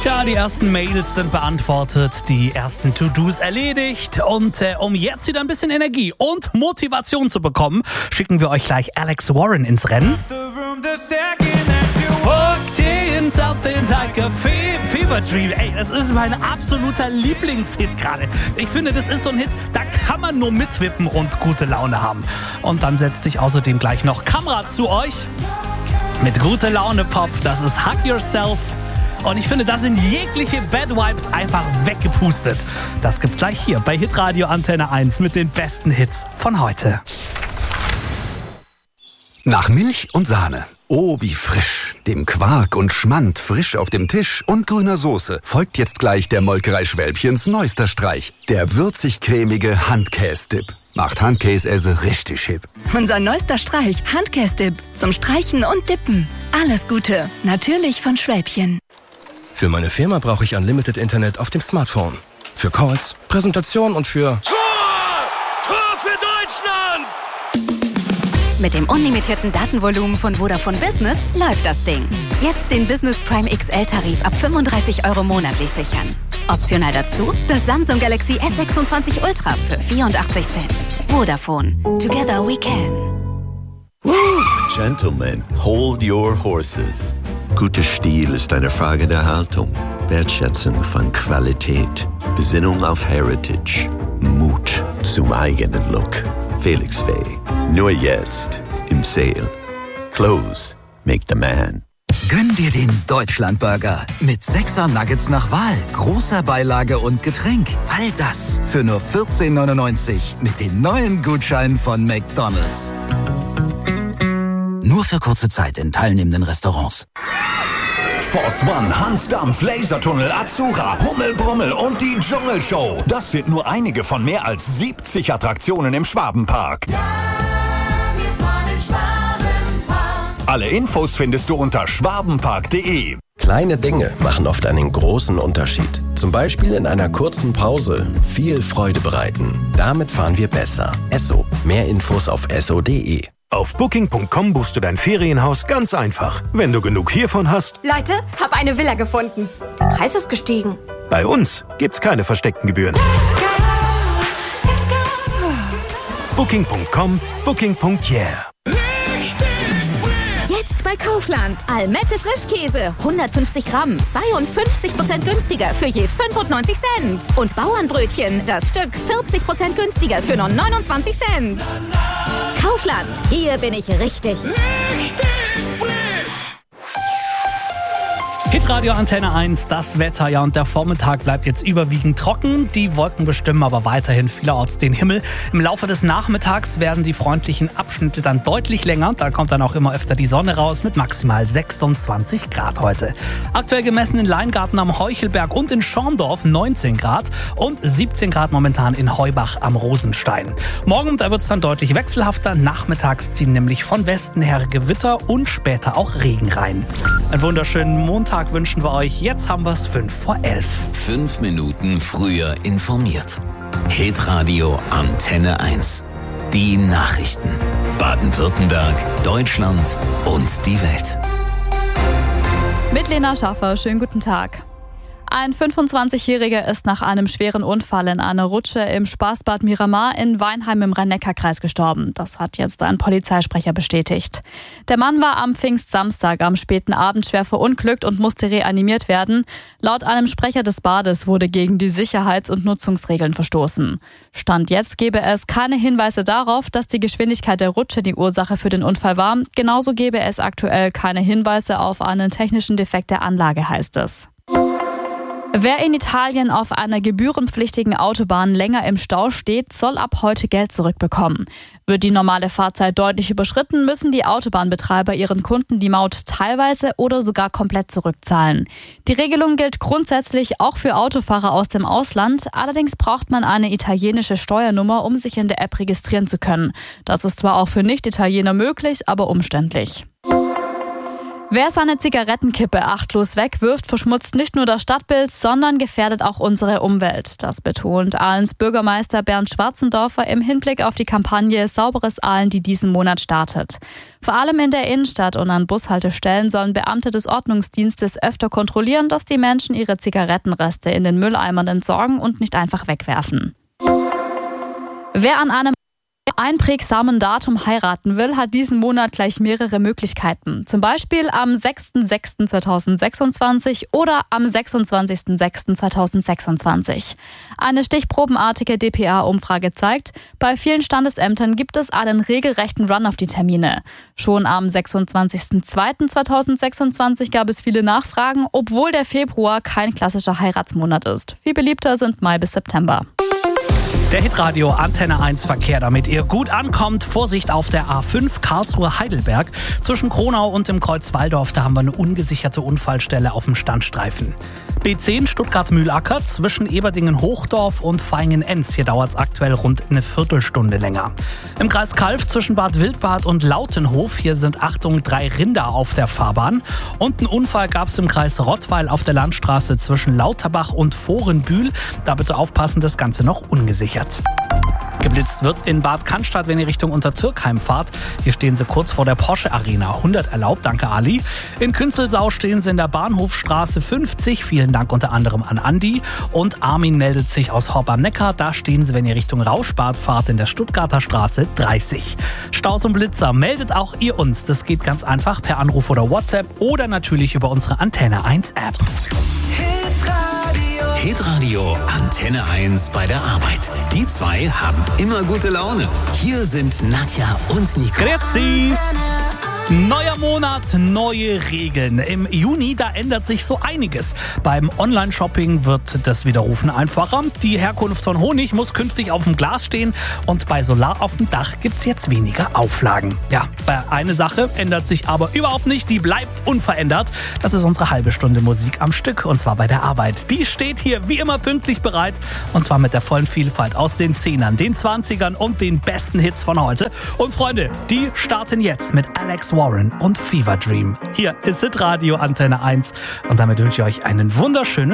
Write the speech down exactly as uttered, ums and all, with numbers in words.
Tja, die ersten Mails sind beantwortet, die ersten To-Dos erledigt und äh, um jetzt wieder ein bisschen Energie und Motivation zu bekommen, schicken wir euch gleich Alex Warren ins Rennen. Hooked in something like a fe- fever dream. Ey, das ist mein absoluter Lieblingshit gerade. Ich finde, das ist so ein Hit, da kann man nur mitwippen und gute Laune haben. Und dann setzt sich außerdem gleich noch Kamera zu euch mit gute Laune Pop. Das ist Hug Yourself. Und ich finde, da sind jegliche Bad Vibes einfach weggepustet. Das gibt's gleich hier bei Hitradio Antenne eins mit den besten Hits von heute. Nach Milch und Sahne. Oh, wie frisch. Dem Quark und Schmand frisch auf dem Tisch und grüner Soße folgt jetzt gleich der Molkerei Schwälbchens neuester Streich. Der würzig-cremige Handkäse-Dip. Macht Handkäse richtig hip. Unser neuester Streich, Handkäse-Dip. Zum Streichen und Dippen. Alles Gute. Natürlich von Schwälbchen. Für meine Firma brauche ich Unlimited Internet auf dem Smartphone. Für Calls, Präsentation und für... Tor! Tor für Deutschland! Mit dem unlimitierten Datenvolumen von Vodafone Business läuft das Ding. Jetzt den Business Prime X L-Tarif ab fünfunddreißig Euro monatlich sichern. Optional dazu das Samsung Galaxy S sechsundzwanzig Ultra für vierundachtzig Cent. Vodafone. Together we can. Woo! Gentlemen, hold your horses. Guter Stil ist eine Frage der Haltung, Wertschätzung von Qualität, Besinnung auf Heritage, Mut zum eigenen Look. Felix Faye, nur jetzt im Sale. Clothes make the man. Gönn dir den Deutschlandburger mit sechser Nuggets nach Wahl, großer Beilage und Getränk. All das für nur vierzehn neunundneunzig mit den neuen Gutscheinen von McDonald's. Nur für kurze Zeit in teilnehmenden Restaurants. Force One, Hans Dampf, Lasertunnel, Azura, Hummel, Brummel und die Dschungelshow. Das sind nur einige von mehr als siebzig Attraktionen im Schwabenpark. Ja, wir fahren in Schwabenpark. Alle Infos findest du unter schwabenpark punkt de. Kleine Dinge machen oft einen großen Unterschied. Zum Beispiel in einer kurzen Pause viel Freude bereiten. Damit fahren wir besser. Esso. Mehr Infos auf esso punkt de. Auf Booking Punkt com buchst du dein Ferienhaus ganz einfach. Wenn du genug hiervon hast... Leute, hab eine Villa gefunden. Der Preis ist gestiegen. Bei uns gibt's keine versteckten Gebühren. Booking Punkt com, Booking Punkt yeah. Jetzt bei Kaufland. Almette Frischkäse. hundertfünfzig Gramm. zweiundfünfzig Prozent günstiger für je fünfundneunzig Cent. Und Bauernbrötchen. Das Stück vierzig Prozent günstiger für nur neunundzwanzig Cent. Kaufland. Hier bin ich richtig. Richtig frisch. Hitradio Antenne eins, das Wetter, ja, und der Vormittag bleibt jetzt überwiegend trocken. Die Wolken bestimmen aber weiterhin vielerorts den Himmel. Im Laufe des Nachmittags werden die freundlichen Abschnitte dann deutlich länger. Da kommt dann auch immer öfter die Sonne raus mit maximal sechsundzwanzig Grad heute. Aktuell gemessen in Leingarten am Heuchelberg und in Schorndorf neunzehn Grad und siebzehn Grad momentan in Heubach am Rosenstein. Morgen, da wird es dann deutlich wechselhafter. Nachmittags ziehen nämlich von Westen her Gewitter und später auch Regen rein. Einen wunderschönen Montag wünschen wir euch. Jetzt haben wir es fünf vor elf. Fünf Minuten früher informiert. Hitradio Antenne eins. Die Nachrichten. Baden-Württemberg, Deutschland und die Welt. Mit Lena Schaffer, schönen guten Tag. Ein fünfundzwanzigjähriger ist nach einem schweren Unfall in einer Rutsche im Spaßbad Miramar in Weinheim im Rhein-Neckar-Kreis gestorben. Das hat jetzt ein Polizeisprecher bestätigt. Der Mann war am Pfingstsamstag am späten Abend schwer verunglückt und musste reanimiert werden. Laut einem Sprecher des Bades wurde gegen die Sicherheits- und Nutzungsregeln verstoßen. Stand jetzt gebe es keine Hinweise darauf, dass die Geschwindigkeit der Rutsche die Ursache für den Unfall war. Genauso gebe es aktuell keine Hinweise auf einen technischen Defekt der Anlage, heißt es. Wer in Italien auf einer gebührenpflichtigen Autobahn länger im Stau steht, soll ab heute Geld zurückbekommen. Wird die normale Fahrzeit deutlich überschritten, müssen die Autobahnbetreiber ihren Kunden die Maut teilweise oder sogar komplett zurückzahlen. Die Regelung gilt grundsätzlich auch für Autofahrer aus dem Ausland. Allerdings braucht man eine italienische Steuernummer, um sich in der App registrieren zu können. Das ist zwar auch für Nicht-Italiener möglich, aber umständlich. Wer seine Zigarettenkippe achtlos wegwirft, verschmutzt nicht nur das Stadtbild, sondern gefährdet auch unsere Umwelt. Das betont Ahlens Bürgermeister Bernd Schwarzendorfer im Hinblick auf die Kampagne Sauberes Ahlen, die diesen Monat startet. Vor allem in der Innenstadt und an Bushaltestellen sollen Beamte des Ordnungsdienstes öfter kontrollieren, dass die Menschen ihre Zigarettenreste in den Mülleimern entsorgen und nicht einfach wegwerfen. Wer an einem einprägsamen Datum heiraten will, hat diesen Monat gleich mehrere Möglichkeiten. Zum Beispiel am sechster sechster zweitausendsechsundzwanzig oder am sechsundzwanzigster sechster zweitausendsechsundzwanzig. Eine stichprobenartige D P A-Umfrage zeigt, bei vielen Standesämtern gibt es einen regelrechten Run auf die Termine. Schon am sechsundzwanzigster zweiter zweitausendsechsundzwanzig gab es viele Nachfragen, obwohl der Februar kein klassischer Heiratsmonat ist. Viel beliebter sind Mai bis September. Der Hitradio Antenne eins Verkehr, damit ihr gut ankommt. Vorsicht auf der A fünf Karlsruhe-Heidelberg. Zwischen Kronau und dem Kreuz Walldorf, da haben wir eine ungesicherte Unfallstelle auf dem Standstreifen. B zehn Stuttgart-Mühlacker zwischen Eberdingen-Hochdorf und Vaihingen-Enz. Hier dauert es aktuell rund eine Viertelstunde länger. Im Kreis Calw zwischen Bad Wildbad und Lautenhof. Hier sind, Achtung, drei Rinder auf der Fahrbahn. Und einen Unfall gab es im Kreis Rottweil auf der Landstraße zwischen Lauterbach und Vorenbühl. Da bitte aufpassen, das Ganze noch ungesichert. Geblitzt wird in Bad Cannstatt, wenn ihr Richtung Untertürkheim fahrt. Hier stehen sie kurz vor der Porsche Arena. hundert erlaubt, danke Ali. In Künzelsau stehen sie in der Bahnhofstraße fünfzig. Vielen Dank unter anderem an Andi. Und Armin meldet sich aus Horb am Neckar. Da stehen sie, wenn ihr Richtung Rauschbad fahrt, in der Stuttgarter Straße dreißig. Staus und Blitzer, meldet auch ihr uns. Das geht ganz einfach per Anruf oder WhatsApp oder natürlich über unsere Antenne eins App. Hitradio Antenne eins bei der Arbeit. Die zwei haben immer gute Laune. Hier sind Nadja und Nico. Grüezi! Neuer Monat, neue Regeln. Im Juni, da ändert sich so einiges. Beim Online-Shopping wird das Widerrufen einfacher. Die Herkunft von Honig muss künftig auf dem Glas stehen und bei Solar auf dem Dach gibt's jetzt weniger Auflagen. Ja, bei eine Sache ändert sich aber überhaupt nicht, die bleibt unverändert. Das ist unsere halbe Stunde Musik am Stück und zwar bei der Arbeit. Die steht hier wie immer pünktlich bereit und zwar mit der vollen Vielfalt aus den Zehnern, den Zwanzigern und den besten Hits von heute. Und Freunde, die starten jetzt mit Alex Warren und Fever Dream. Hier ist Hitradio Antenne eins und damit wünsche ich euch einen wunderschönen